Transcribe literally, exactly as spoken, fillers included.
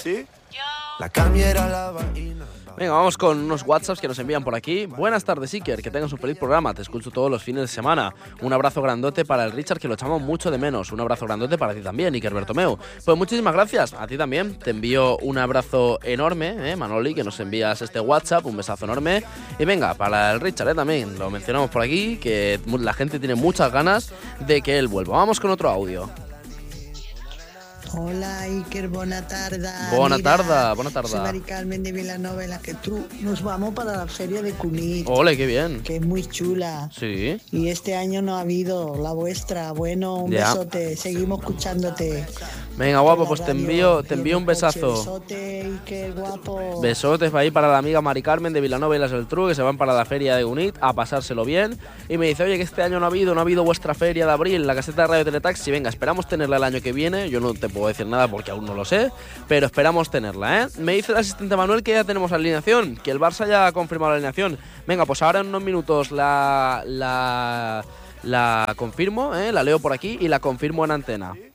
sí. La cambiera la vaina. Venga, vamos con unos WhatsApps que nos envían por aquí. Buenas tardes, Iker, que tengas un feliz programa. Te escucho todos los fines de semana. Un abrazo grandote para el Richard, que lo echamos mucho de menos. Un abrazo grandote para ti también, Iker Bertomeu. Pues muchísimas gracias. A ti también. Te envío un abrazo enorme, ¿eh, Manoli, que nos envías este WhatsApp. Un besazo enorme. Y venga, para el Richard, ¿eh? También lo mencionamos por aquí, que la gente tiene muchas ganas de que él vuelva. Vamos con otro audio. Hola Iker, bona tarda. Bona Mira, tarda, bona tarda. Soy Mari Carmen de Vilanova, en la que tú nos vamos para la feria de Cunit. Ole, qué bien. Que es muy chula. Sí. Y este año no ha habido la vuestra. Bueno, un Ya. besote. Seguimos escuchándote. Venga, guapo, pues te envío, te envío un besazo. Besote, Iker, guapo. Besotes para ahí para la amiga Mari Carmen de Vilanova y las del Tru, que se van para la feria de Unit a pasárselo bien. Y me dice, oye, que este año no ha habido, no ha habido vuestra feria de abril, la caseta de Radio Teletaxi. Venga, esperamos tenerla el año que viene. Yo no te puedo decir nada porque aún no lo sé, pero esperamos tenerla, ¿eh? Me dice el asistente Manuel que ya tenemos la alineación, que el Barça ya ha confirmado la alineación. Venga, pues ahora en unos minutos la, la, la confirmo, ¿eh? La leo por aquí y la confirmo en antena.